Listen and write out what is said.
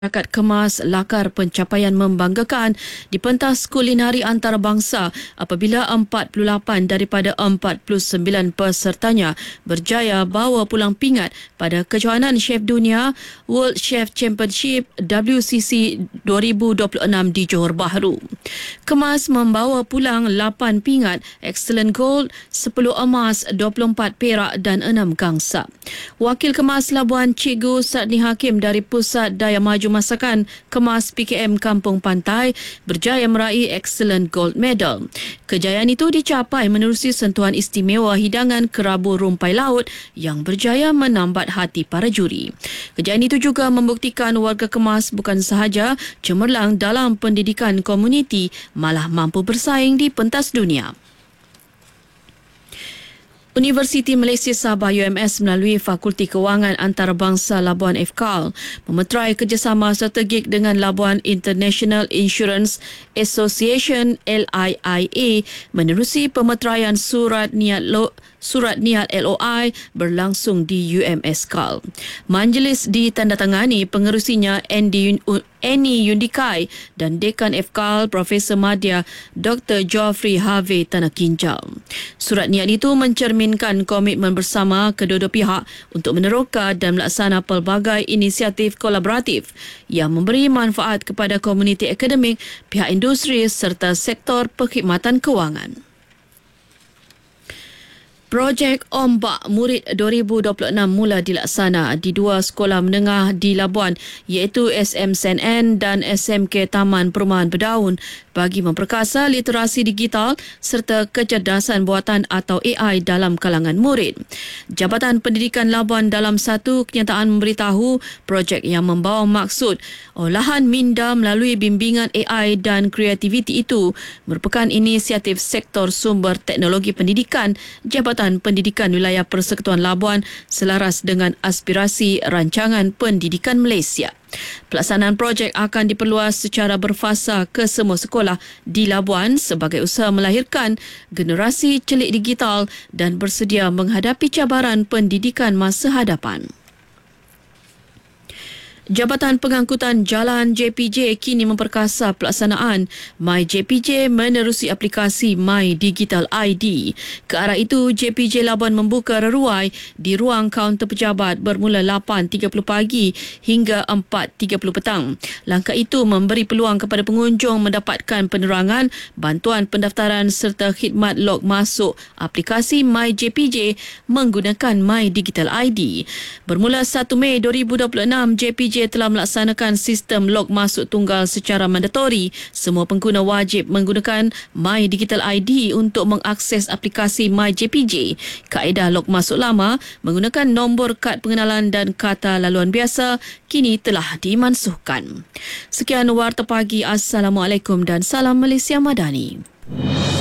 Masyarakat kemas lakar pencapaian membanggakan di pentas kulinari antarabangsa apabila 48 daripada 49 pesertanya berjaya bawa pulang pingat pada kejohanan Chef Dunia World Chef Championship WCC 2026 di Johor Bahru. Kemas membawa pulang 8 pingat Excellent Gold, 10 emas, 24 perak dan 6 gangsa. Wakil Kemas Labuan Cikgu Sadni Hakim dari Pusat Daya Maju Masakan Kemas PKM Kampung Pantai berjaya meraih Excellent Gold Medal. Kejayaan itu dicapai menerusi sentuhan istimewa hidangan kerabu rumpai laut yang berjaya menambat hati para juri. Kejayaan itu juga membuktikan warga Kemas bukan sahaja cemerlang dalam pendidikan komuniti, malah mampu bersaing di pentas dunia. Universiti Malaysia Sabah UMS melalui Fakulti Kewangan Antarabangsa Labuan FKAL memeterai kerjasama strategik dengan Labuan International Insurance Association LIIA menerusi pemeteraian surat niat LOI berlangsung di UMS KAL. Majlis ditandatangani pengerusinya Annie Yundikai dan Dekan FKAL Profesor Madya Dr. Geoffrey Harvey Tanah Kinjal. Surat niat itu mencerminkan komitmen bersama kedua-dua pihak untuk meneroka dan melaksana pelbagai inisiatif kolaboratif yang memberi manfaat kepada komuniti akademik, pihak industri serta sektor perkhidmatan kewangan. Projek Ombak Murid 2026 mula dilaksana di dua sekolah menengah di Labuan iaitu SMSNN dan SMK Taman Perumahan Berdaun bagi memperkasa literasi digital serta kecerdasan buatan atau AI dalam kalangan murid. Jabatan Pendidikan Labuan dalam satu kenyataan memberitahu projek yang membawa maksud olahan minda melalui bimbingan AI dan kreativiti itu merupakan inisiatif sektor sumber teknologi pendidikan Jabatan Pendidikan Wilayah Persekutuan Labuan selaras dengan aspirasi Rancangan Pendidikan Malaysia. Pelaksanaan projek akan diperluas secara berfasa ke semua sekolah di Labuan sebagai usaha melahirkan generasi celik digital dan bersedia menghadapi cabaran pendidikan masa hadapan. Jabatan Pengangkutan Jalan JPJ kini memperkasa pelaksanaan MyJPJ menerusi aplikasi My Digital ID. Ke arah itu, JPJ Labuan membuka reruai di ruang kaunter pejabat bermula 8.30 pagi hingga 4.30 petang. Langkah itu memberi peluang kepada pengunjung mendapatkan penerangan, bantuan pendaftaran serta khidmat log masuk aplikasi MyJPJ menggunakan My Digital ID. Bermula 1 Mei 2026, JPJ telah melaksanakan sistem log masuk tunggal secara mandatori. Semua pengguna wajib menggunakan My Digital ID untuk mengakses aplikasi MyJPJ. Kaedah log masuk lama menggunakan nombor kad pengenalan dan kata laluan biasa kini telah dimansuhkan. Sekian Warta Pagi. Assalamualaikum dan salam Malaysia Madani.